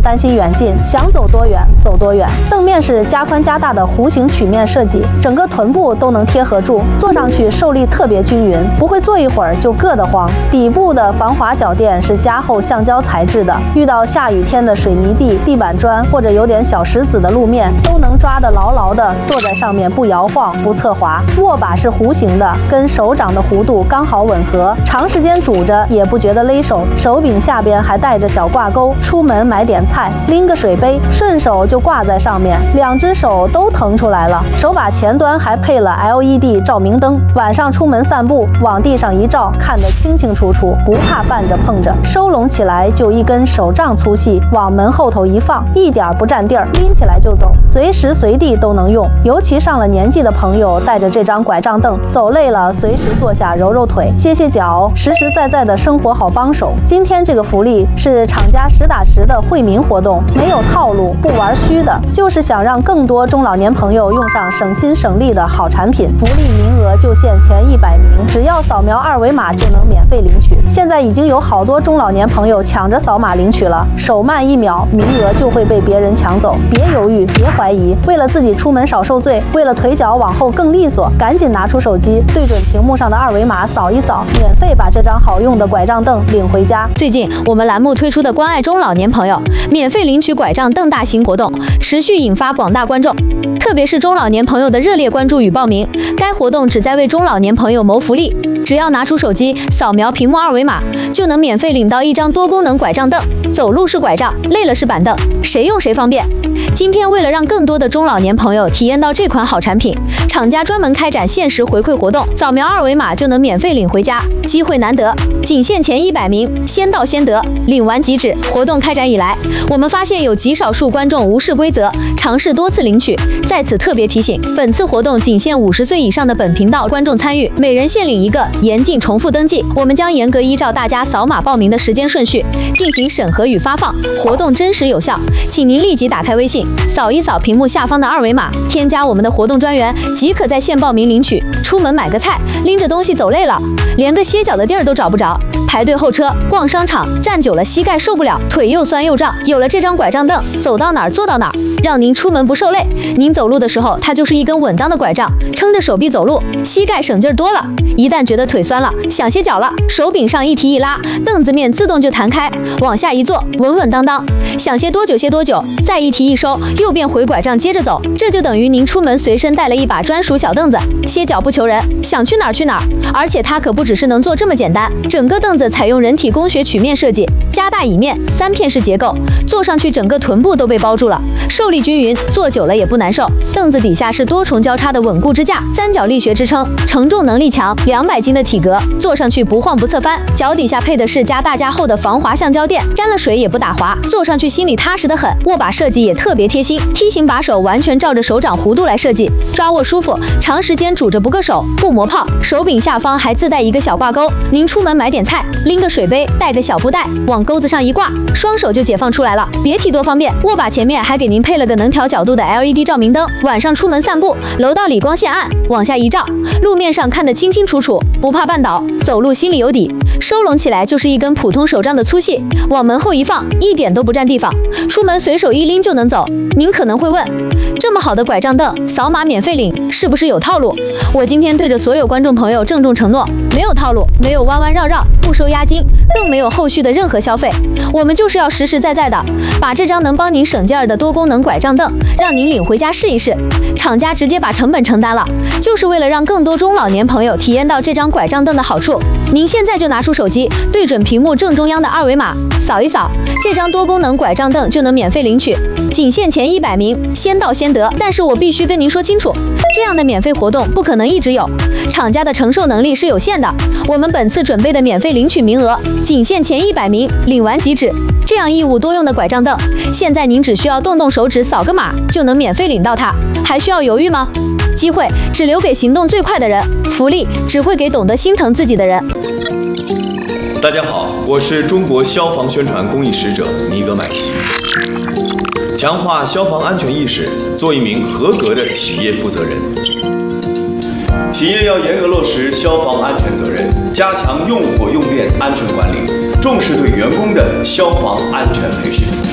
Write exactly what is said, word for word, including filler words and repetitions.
担心远近，想走多远走多远。凳面是加宽加大的弧形曲面设计，整个臀部都能贴合住，坐上去受力特别均匀，不会坐一会儿就硌得慌。底部的防滑脚垫是加厚橡胶材质的，遇到下雨天的水泥地、地板砖或者有点小石子的路面，都能抓得牢牢的，坐在上面不摇晃不侧滑。握把是弧形的，跟手掌的弧度刚好吻合，长时间拄着也不觉得勒手。手柄下边还带着小挂钩，出门买点菜，拎个水杯，顺手就挂在上面，两只手都腾出来了。手把前端还配了 L E D 照明灯，晚上出门散步，往地上一照，看得清清楚楚，不怕绊着碰着。收拢起来就一根手杖粗细，往门后头一放，一点不占地儿，拎起来就走，随时随地都能用。尤其上了年纪的朋友，带着这张拐杖凳，走累了随时坐下揉揉腿、歇歇脚，实实在在的生活好帮手。今天这个福利是厂家实打实的惠民活动，没有套路，不玩虚的，就是想让更多中老年朋友用上省心省力的好产品。福利名额就限前一百名，只要扫描二维码就能免费领取。现在已经有好多中老年朋友抢着扫码领取了，手慢一秒，名额就会被别人抢走。别犹豫，别怀疑，为了自己出门少受罪，为了腿脚往后更利索，赶紧拿出手机，对准屏幕上的二维码扫一扫，免费把这张好用的拐杖凳领回家。 最近我们栏目推出的关爱中老年朋友免费领取拐杖凳大型活动，持续引发广大观众，特别是中老年朋友的热烈关注与报名。该活动旨在为中老年朋友谋福利，只要拿出手机扫描屏幕二维码，就能免费领到一张多功能拐杖凳。走路是拐杖，累了是板凳，谁用谁方便。今天为了让更多的中老年朋友体验到这款好产品，厂家专门开展限时回馈活动，扫描二维码就能免费领回家，机会难得，仅限前一百名，先到先得，领完即止。活动开展以来，我们发现有极少数观众无视规则，尝试多次领取。在此特别提醒，本次活动仅限五十岁以上的本频道观众参与，每人限领一个，严禁重复登记。我们将严格依照大家扫码报名的时间顺序进行审核与发放，活动真实有效，请您立即打开微信，扫一扫屏幕下方的二维码，添加我们的活动专员，即可在线报名领取。出门买个菜，拎着东西走累了，连个歇脚的地儿都找不着，排队候车、逛商场，站久了膝盖受不了，腿又酸又胀。有了这张拐杖凳，走到哪儿坐到哪儿，让您出门不受累。您走路的时候，它就是一根稳当的拐杖，撑着手臂走路，膝盖省劲儿多了。一旦觉得腿酸了，想歇脚了，手柄上一提一拉，凳子面自动就弹开，往下一坐，稳稳当当，想歇多久歇多久，再一提一收，又变回拐杖接着走。这就等于您出门随身带了一把专属小凳子，歇脚不求人，想去哪儿去哪儿。而且它可不只是能坐这么简单，整个凳子采用人体工学曲面设计，加大椅面，三片式结构，坐上去整个臀部都被包住了，受力均匀，坐久了也不难受。凳子底下是多重交叉的稳固支架，三角力学支撑，承重能力强，两百斤的体格，坐上去不晃不侧翻。脚底下配的是加大加厚的防滑橡胶垫，沾了水也不打滑，坐上去心里踏实得很。握把设计也特别贴心，梯形把手完全照着手掌弧度来设计，抓握舒服，长时间拄着不硌手，不磨泡。手柄下方还自带一个小挂钩，您出门买点菜，拎个水杯，带个小布袋，往钩子上一挂，双手就解放出来了，别提多方便。握把前面还给您配了个能调角度的 L E D 照明灯，晚上出门散步，楼道里光线暗，往下一照，路面上看得清清楚楚，不怕绊倒，走路心里有底。收拢起来就是一根普通手杖的粗细，往门后一放，一点都不占地方，出门随手一拎就能走。您可能会问，这么好的拐杖凳，扫码免费领，是不是有套路？我今天对着所有观众朋友郑重承诺，没有套路，没有弯弯绕绕，不收押金，更没有后续的任何消费。我们就是要实实在在的把这张能帮您省劲儿的多功能拐杖凳让您领回家试一试。厂家直接把成本承担了，就是为了让更多中老年朋友体验到这张拐杖凳的好处。您现在就拿出手机，对准屏幕正中央的二维码，扫一扫，这张多功能拐杖凳就能免费领取，仅限前一百名，先到先得。但是我必须跟您说清楚，这样的免费活动不可能一直有，厂家的承受能力是有限的。我们本次准备的免费领取名额仅限前一百名，领完即止。这样一物多用的拐杖凳，现在您只需要动动手指扫个码就能免费领到它，还需要犹豫吗？机会只留给行动最快的人，福利只会给懂得心疼自己的人。 大家好，我是中国消防宣传公益使者尼格买奇。强化消防安全意识，做一名合格的企业负责人。企业要严格落实消防安全责任，加强用火用电安全管理，重视对员工的消防安全培训。